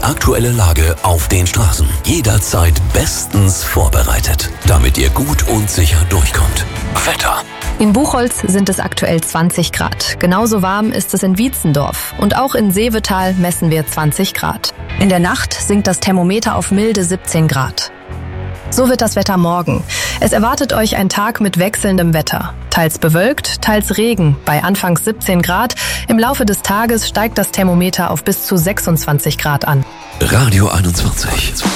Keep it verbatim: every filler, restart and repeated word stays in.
aktuelle Lage auf den Straßen. Jederzeit bestens vorbereitet, damit ihr gut und sicher durchkommt. Wetter. In Buchholz sind es aktuell zwanzig Grad. Genauso warm ist es in Wietzendorf. Und auch in Seevetal messen wir zwanzig Grad. In der Nacht sinkt das Thermometer auf milde siebzehn Grad. So wird das Wetter morgen. Es erwartet euch ein Tag mit wechselndem Wetter. Teils bewölkt, teils Regen, bei anfangs siebzehn Grad. Im Laufe des Tages steigt das Thermometer auf bis zu sechsundzwanzig Grad an. Radio einundzwanzig.